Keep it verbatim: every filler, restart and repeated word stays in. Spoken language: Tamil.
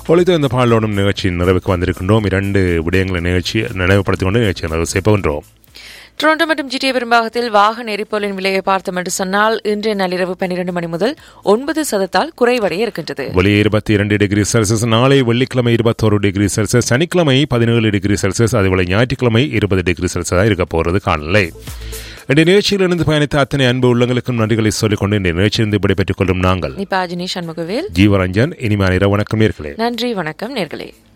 பொழுது இந்த பாடலோடும் நிகழ்ச்சியின் நிறைவுக்கு வந்திருக்கின்றோம். இரண்டு விடயங்களை நிகழ்ச்சி நினைவுபடுத்திக் கொண்டு நிகழ்ச்சியை நிறைவு செய்கின்றோம். டொரண்டோ மற்றும் ஜிடிஏ பெரும்பாகத்தில் வாகன எரிபொருளின் விலையை பார்த்தோம் என்று சொன்னால் இன்றைய நள்ளிரவு பன்னிரண்டு மணி முதல் ஒன்பது சதத்தால் குறைவடைய இருக்கின்றது. வெளியே இருபத்தி இரண்டு டிகிரி செல்சியஸ், நாளை வெள்ளிக்கிழமை இருபத்தோரு டிகிரி செல்சியஸ், சனிக்கிழமை பதினேழு டிகிரி செல்சியஸ், அதுபோல ஞாயிற்றுக்கிழமை இருபது டிகிரி செல்சியஸாக இருக்க போகிறது காணலை. இந்த நிகழ்ச்சியில் இருந்து பயணித்த அத்தனை அன்பு உள்ளங்களுக்கும் நன்றிகளை சொல்லிக்கொண்டு இந்த நிகழ்ச்சியிலிருந்து விடைபெற்றுக் கொள்ளும் நாங்கள் நிபாஜினி சண்முகவேல், ஜீவரஞ்சன். இனிமையான இரவு வணக்கம் நேர்களே. நன்றி, வணக்கம் நேர்களே.